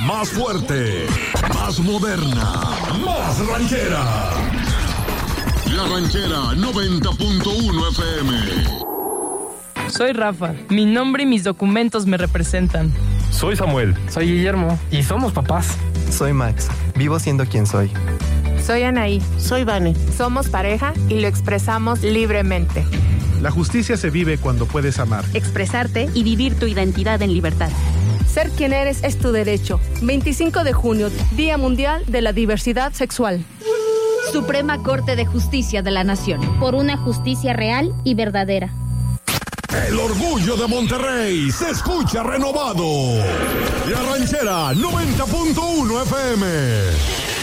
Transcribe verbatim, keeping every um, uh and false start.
más fuerte, más moderna, más ranchera. La Ranchera noventa punto uno F M. Soy Rafa. Mi nombre y mis documentos me representan. Soy Samuel. Soy Guillermo. Y somos papás. Soy Max. Vivo siendo quien soy. Soy Anaí. Soy Vane. Somos pareja y lo expresamos libremente. La justicia se vive cuando puedes amar, expresarte y vivir tu identidad en libertad. Ser quien eres es tu derecho. veinticinco de junio, Día Mundial de la Diversidad Sexual. Suprema Corte de Justicia de la Nación. Por una justicia real y verdadera. El orgullo de Monterrey se escucha renovado. La Ranchera noventa punto uno F M.